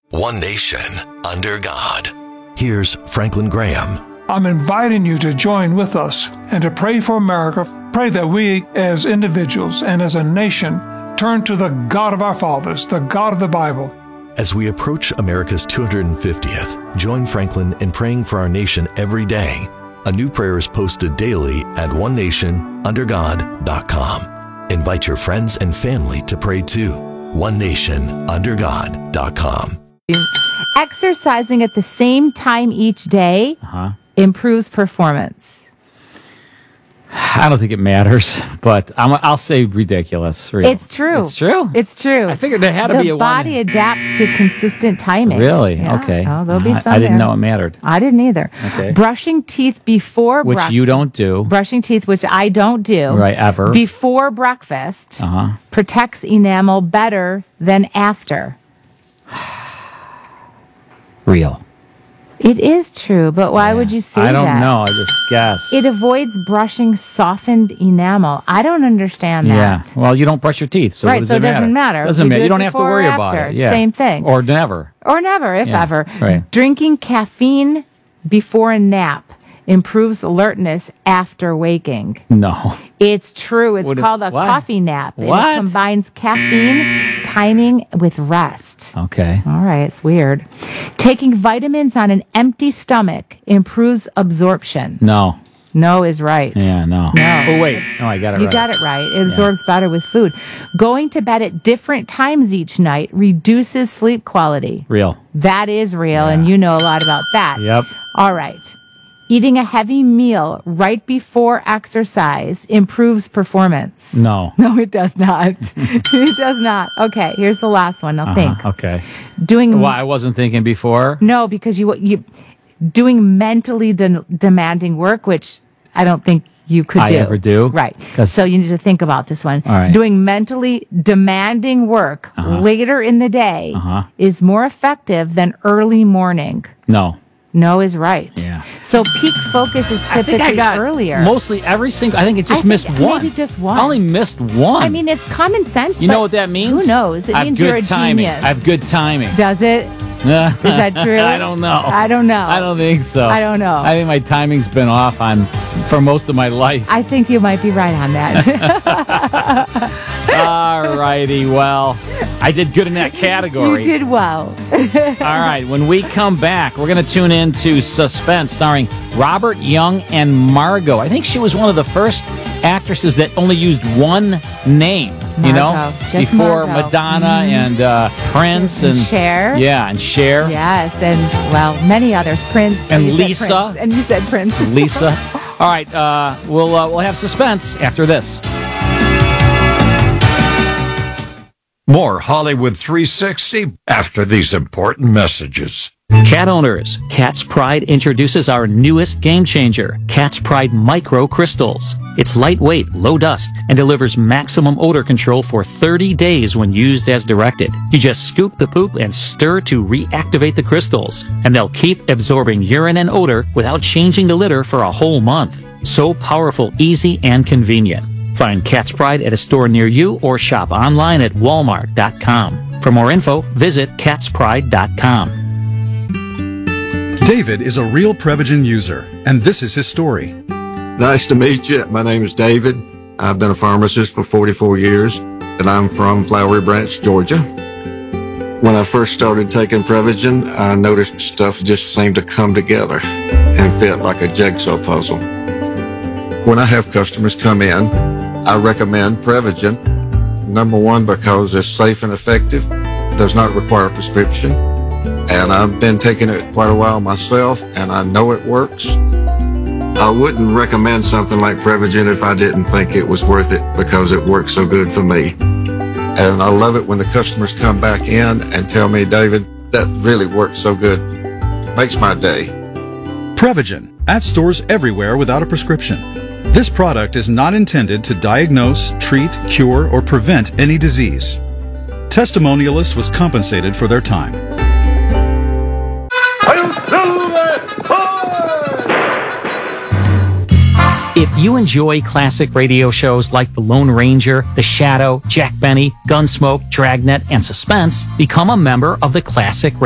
One nation, under God. Here's Franklin Graham. I'm inviting you to join with us and to pray for America. Pray that we, as individuals and as a nation, turn to the God of our fathers, the God of the Bible. As we approach America's 250th, join Franklin in praying for our nation every day. A new prayer is posted daily at onenationundergod.com. Invite your friends and family to pray too. onenationundergod.com. Exercising at the same time each day improves performance. I don't think it matters, but I'll say ridiculous. It's true. It's true? It's true. I figured there had to be a one. The body adapts to consistent timing. Really? Yeah. Okay. Oh, there'll be some I didn't there. know it mattered. I didn't either. Okay. Brushing teeth before Which you don't do. Brushing teeth, which I don't do. Right, ever. Before breakfast protects enamel better than after. Real. It is true, but why would you say that? I don't know. I just guessed. It avoids brushing softened enamel. I don't understand that. Yeah. Well, you don't brush your teeth, so right, what does so it matter? doesn't matter. Doesn't matter. do You it don't have to before worry or about after. it. Yeah. Same thing. Or never. Or never, if ever. Right. Drinking caffeine before a nap improves alertness after waking. No. It's true. It's called a coffee nap. What? It combines caffeine, timing with rest. Okay. All right, it's weird. Taking vitamins on an empty stomach improves absorption. No. No is right. Yeah, no. No. Oh, wait. No, I got it right. You got it right. It absorbs better with food. Going to bed at different times each night reduces sleep quality. Real. That is real, and you know a lot about that. Yep. All right. Eating a heavy meal right before exercise improves performance. No. No, it does not. It does not. Okay, here's the last one. Now think. Okay. Doing Well, I wasn't thinking before. No, because you doing mentally demanding work, which I don't think you could do. I ever do. Right. So you need to think about this one. All right. Doing mentally demanding work later in the day is more effective than early morning. No. No is right. Yeah. So peak focus is typically I think I got earlier. Mostly every single. I think it just missed one. Maybe just one. I only missed one. I mean, it's common sense. You know what that means? Who knows? It I have means good you're a timing. genius. I have good timing. Does it? Is that true? I don't know. I don't know. I don't think so. I don't know. I think my timing's been off for most of my life. I think you might be right on that. All righty. Well, I did good in that category. You did well. All right. When we come back, we're going to tune into Suspense, starring Robert Young and Margot. I think she was one of the first actresses that only used one name. You know, just before Margot. Madonna and Prince and Cher. Yeah, and Cher. Yes, and well, many others. Prince And you said Lisa. Prince, and you said Prince. Lisa. All right, we'll have Suspense after this. More Hollywood 360 after these important messages. Cat owners, Cat's Pride introduces our newest game changer, Cat's Pride Micro Crystals. It's lightweight, low dust, and delivers maximum odor control for 30 days when used as directed. You just scoop the poop and stir to reactivate the crystals, and they'll keep absorbing urine and odor without changing the litter for a whole month. So powerful, easy, and convenient. Find Cat's Pride at a store near you or shop online at walmart.com. For more info, visit catspride.com. David is a real Prevagen user, and this is his story. Nice to meet you. My name is David. I've been a pharmacist for 44 years, and I'm from Flowery Branch, Georgia. When I first started taking Prevagen, I noticed stuff just seemed to come together and fit like a jigsaw puzzle. When I have customers come in, I recommend Prevagen. Number one, because it's safe and effective, does not require a prescription. And I've been taking it quite a while myself, and I know it works. I wouldn't recommend something like Prevagen if I didn't think it was worth it because it works so good for me. And I love it when the customers come back in and tell me, David, that really works so good. Makes my day. Prevagen, at stores everywhere without a prescription. This product is not intended to diagnose, treat, cure, or prevent any disease. Testimonialist was compensated for their time. If you enjoy classic radio shows like The Lone Ranger, The Shadow, Jack Benny, Gunsmoke, Dragnet, and Suspense, become a member of the Classic